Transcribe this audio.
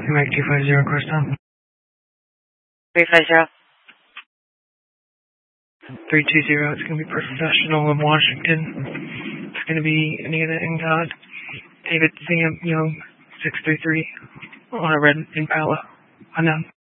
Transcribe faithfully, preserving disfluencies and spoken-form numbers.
Mike two five zero, course down. three five zero. three two zero, it's going to be professional in Washington. It's going to be Anita Ingod, David Sam Young, six three three, on a red Impala. Unknown.